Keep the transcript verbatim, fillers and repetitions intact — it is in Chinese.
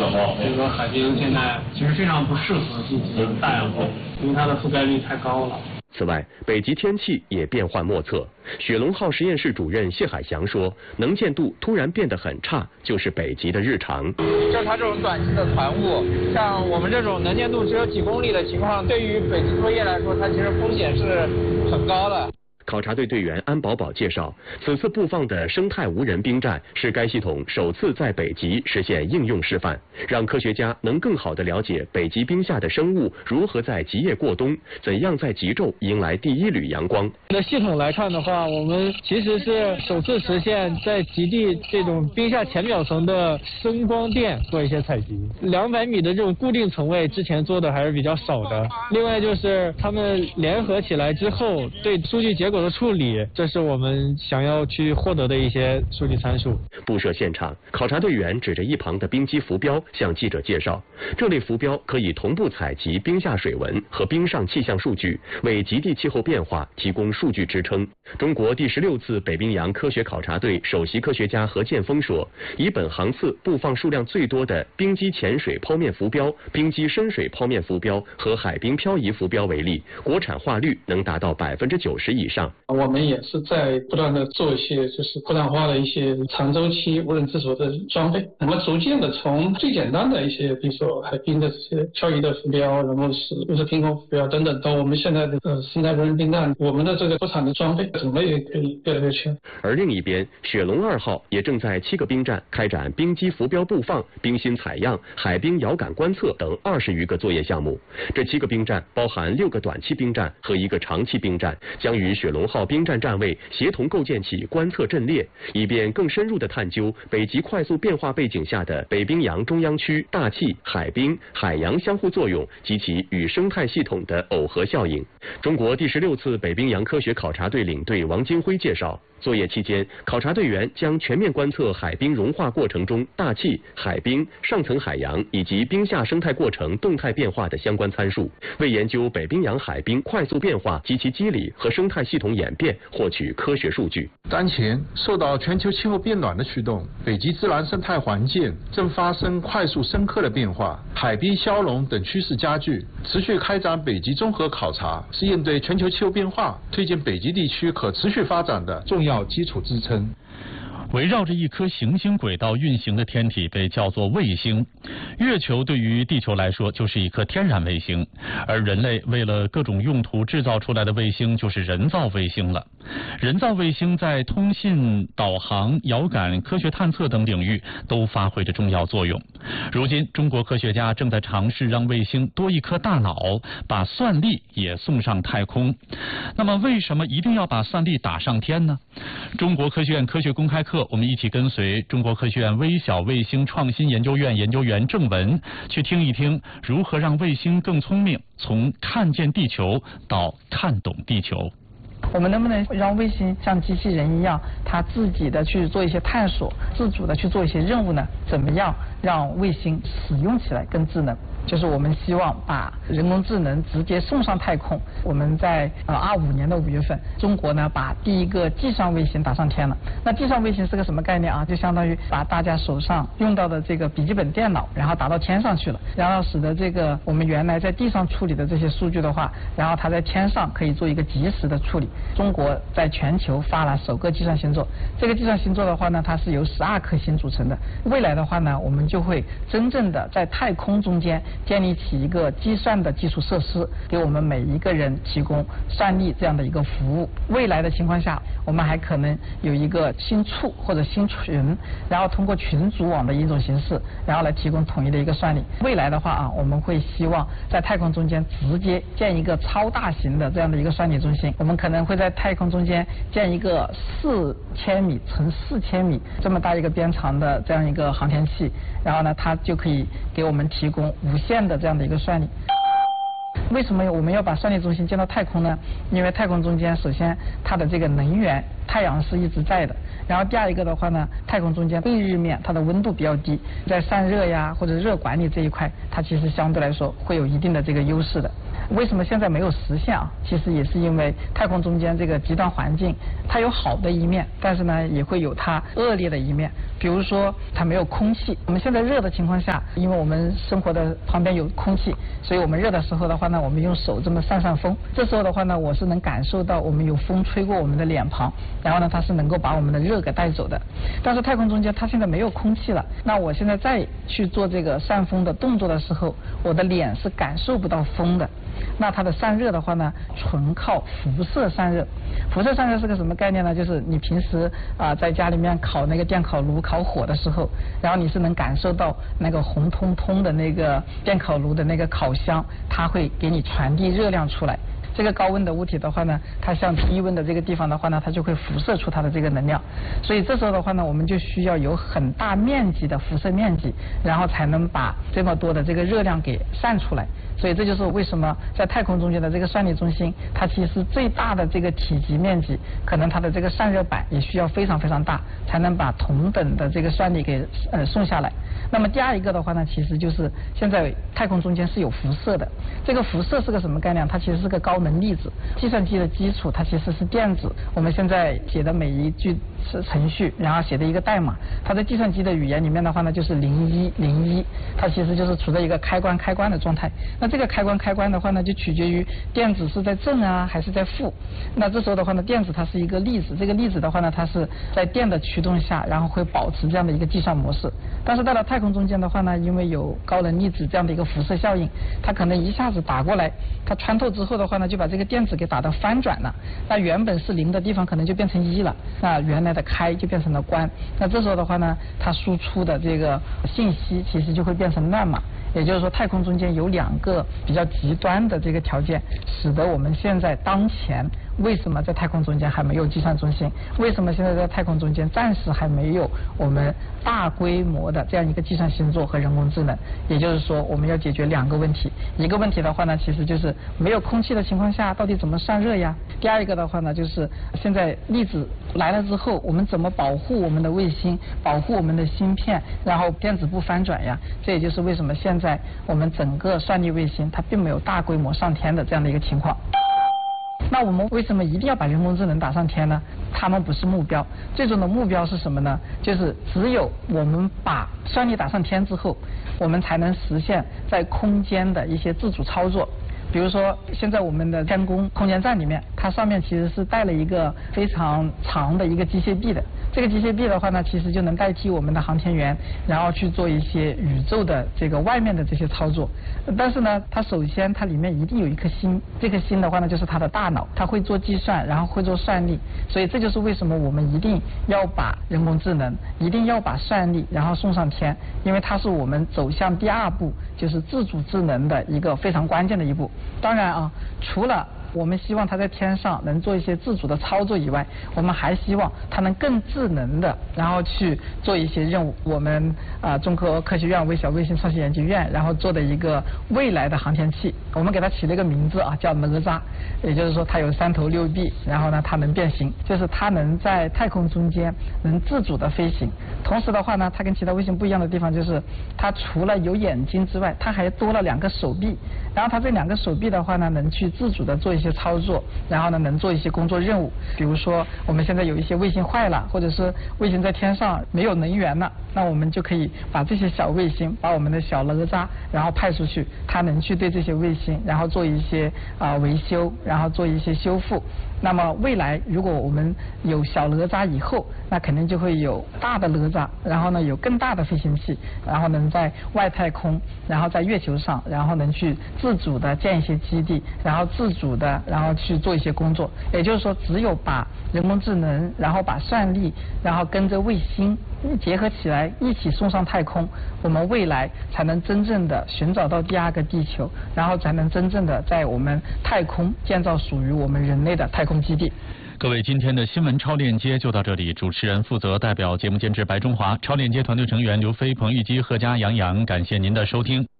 这个海冰现在其实非常不适合进行大养蜂，因为它的覆盖率太高了。 此外，北极天气也变幻莫测。雪龙号实验室主任谢海翔说，能见度突然变得很差，就是北极的日常。 就它这种短期的团雾，像我们这种能见度只有几公里的情况，对于北极作业来说，它其实风险是很高的。 考察队队员安宝宝介绍，此次布放的生态无人冰站是该系统首次在北极实现应用示范，让科学家能更好地了解北极冰下的生物如何在极夜过冬，怎样在极昼迎来第一缕阳光。 那系统来看的话，我们其实是首次实现在极地这种冰下浅表层的声光电做一些采集。两百米的这种固定层位之前做的还是比较少的。另外就是他们联合起来之后对数据结果的处理，这是我们想要去获得的一些数据参数。 布设现场，考察队员指着一旁的冰机浮标向记者介绍，这类浮标可以同步采集冰下水文和冰上气象数据，为极地气候变化提供数据支撑。中国第十六次北冰洋科学考察队首席科学家何建峰说，以本航次布放数量最多的冰机潜水剖面浮标、冰机深水剖面浮标和海冰漂移浮标为例，国产化率能达到百分之九十以上。 我们也是在不断的做一些就是国产化的一些长周期无人自主的装备，我们逐渐的从最简单的一些，比如说海冰的这些漂移的浮标，然后是又是天空浮标等等，到我们现在的呃生态无人冰站，我们的这个国产的装备种类也可以越来越全。 而另一边，雪龙二号也正在七个冰站开展冰机浮标布放、冰芯采样、海冰遥感观测等二十余个作业项目。这七个冰站包含六个短期冰站和一个长期冰站，将与雪龙号冰站站位协同构建起观测阵列，以便更深入地探究北极快速变化背景下的北冰洋中央区大气、海冰、海洋相互作用及其与生态系统的耦合效应。中国第十六次北冰洋科学考察队领队王金辉介绍，作业期间，考察队员将全面观测海冰融化过程中大气、海冰、上层海洋以及冰下生态过程动态变化的相关参数，为研究北冰洋海冰快速变化及其机理和生态系统演变获取科学数据。 当前，受到全球气候变暖的驱动，北极自然生态环境正发生快速深刻的变化，海冰消融等趋势加剧。持续开展北极综合考察，是应对全球气候变化、推进北极地区可持续发展的重要基础支撑。 围绕着一颗行星轨道运行的天体被叫做卫星。月球对于地球来说就是一颗天然卫星，而人类为了各种用途制造出来的卫星就是人造卫星了。人造卫星在通信、导航、遥感、科学探测等领域都发挥着重要作用。如今，中国科学家正在尝试让卫星多一颗大脑，把算力也送上太空。那么，为什么一定要把算力打上天呢？中国科学院科学公开课，我们一起跟随中国科学院微小卫星创新研究院研究员郑文，去听一听如何让卫星更聪明，从看见地球到看懂地球。 我们能不能让卫星像机器人一样，它自己的去做一些探索，自主的去做一些任务呢？怎么样让卫星使用起来更智能？就是我们希望把人工智能直接送上太空。我们在呃二五年的五月份，中国呢把第一个地上卫星打上天了。那地上卫星是个什么概念啊？就相当于把大家手上用到的这个笔记本电脑，然后打到天上去了，然后使得这个我们原来在地上处理的这些数据的话，然后它在天上可以做一个及时的处理。中国在全球发了首个计算星座，这个计算星座的话呢，它是由十二颗星组成的。未来的话呢，我们就会真正的在太空中间建立起一个计算的基础设施，给我们每一个人提供算力这样的一个服务。未来的情况下，我们还可能有一个星处或者星群，然后通过群组网的一种形式，然后来提供统一的一个算力。未来的话啊，我们会希望在太空中间直接建一个超大型的这样的一个算力中心。我们可能会在太空中间建一个四千米乘四千米这么大一个边长的这样一个航天器，然后呢，它就可以给我们提供无限的这样的一个算力。为什么我们要把算力中心建到太空呢？因为太空中间首先它的这个能源太阳是一直在的。然后第二一个的话呢，太空中间对日面它的温度比较低，在散热呀或者热管理这一块，它其实相对来说会有一定的这个优势的。为什么现在没有实现啊？其实也是因为太空中间这个极端环境，它有好的一面，但是呢也会有它恶劣的一面。比如说它没有空气，我们现在热的情况下，因为我们生活的旁边有空气，所以我们热的时候的话呢，我们用手这么扇扇风，这时候的话呢，我是能感受到我们有风吹过我们的脸庞，然后呢它是能够把我们的热给带走的。但是太空中间它现在没有空气了，那我现在再去做这个扇风的动作的时候，我的脸是感受不到风的。那它的散热的话呢，纯靠辐射散热。辐射散热是个什么概念呢？就是你平时啊、呃、在家里面烤那个电烤炉烤火的时候，然后你是能感受到那个红彤彤的那个电烤炉的那个烤箱，它会给你传递热量出来。这个高温的物体的话呢，它向低温的这个地方的话呢，它就会辐射出它的这个能量。所以这时候的话呢，我们就需要有很大面积的辐射面积，然后才能把这么多的这个热量给散出来。所以这就是为什么在太空中间的这个算力中心，它其实最大的这个体积面积，可能它的这个散热板也需要非常非常大，才能把同等的这个算力给呃送下来。那么第二一个的话呢，其实就是现在太空中间是有辐射的。这个辐射是个什么概念？它其实是个高能粒子。计算机的基础它其实是电子，我们现在写的每一句程序，然后写的一个代码，它在计算机的语言里面的话呢，就是零一零一，它其实就是处在一个开关开关的状态。那这个开关开关的话呢，就取决于电子是在正啊还是在负。那这时候的话呢，电子它是一个粒子，这个粒子的话呢，它是在电的驱动下，然后会保持这样的一个计算模式。但是到了太空中间的话呢，因为有高能粒子这样的一个辐射效应，它可能一下子打过来，它穿透之后的话呢，就把这个电子给打到翻转了。那原本是零的地方可能就变成一了，那原来的开就变成了关。那这时候的话呢，它输出的这个信息其实就会变成乱码。也就是说，太空中间有两个比较极端的这个条件，使得我们现在当前为什么在太空中间还没有计算中心？为什么现在在太空中间暂时还没有我们大规模的这样一个计算星座和人工智能？也就是说，我们要解决两个问题。一个问题的话呢，其实就是没有空气的情况下，到底怎么散热呀？第二一个的话呢，就是现在粒子来了之后，我们怎么保护我们的卫星，保护我们的芯片，然后电子不翻转呀？这也就是为什么现在我们整个算力卫星它并没有大规模上天的这样的一个情况。那我们为什么一定要把人工智能打上天呢？他们不是目标，最终的目标是什么呢？就是只有我们把算力打上天之后，我们才能实现在空间的一些自主操作。比如说，现在我们的天宫空间站里面，它上面其实是带了一个非常长的一个机械臂的。这个机械臂的话呢，其实就能代替我们的航天员，然后去做一些宇宙的这个外面的这些操作。但是呢，它首先它里面一定有一颗心，这颗心的话呢，就是它的大脑，它会做计算，然后会做算力。所以这就是为什么我们一定要把人工智能，一定要把算力，然后送上天，因为它是我们走向第二步，就是自主智能的一个非常关键的一步。当然啊，除了我们希望它在天上能做一些自主的操作以外，我们还希望它能更智能的，然后去做一些任务。我们啊、呃，中科科学院微小卫星创新研究院然后做的一个未来的航天器，我们给它起了一个名字啊，叫哪吒。也就是说，它有三头六臂，然后呢，它能变形，就是它能在太空中间能自主的飞行。同时的话呢，它跟其他卫星不一样的地方就是，它除了有眼睛之外，它还多了两个手臂。然后它这两个手臂的话呢，能去自主的做一些操作，然后呢，能做一些工作任务。比如说，我们现在有一些卫星坏了，或者是卫星在天上没有能源了，那我们就可以把这些小卫星，把我们的小哪吒，然后派出去，它能去对这些卫星，然后做一些啊、呃、维修，然后做一些修复。那么未来如果我们有小哪吒以后，那肯定就会有大的哪吒，然后呢有更大的飞行器，然后能在外太空，然后在月球上，然后能去自主的建一些基地，然后自主的然后去做一些工作。也就是说，只有把人工智能，然后把算力，然后跟着卫星结合起来，一起送上太空，我们未来才能真正的寻找到第二个地球，然后才能真正的在我们太空建造属于我们人类的太空基地。 各位，今天的新闻超链接就到这里。主持人负责代表节目监制白中华，超链接团队成员刘飞、彭玉基、贺佳、杨洋，感谢您的收听。